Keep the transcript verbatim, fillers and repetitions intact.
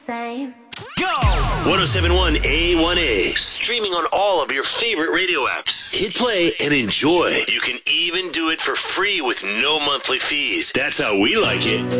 Same. Go! ten seventy-one A one A. Streaming on all of your favorite radio apps. Hit play and enjoy. You can even do it for free with no monthly fees. That's how we like it.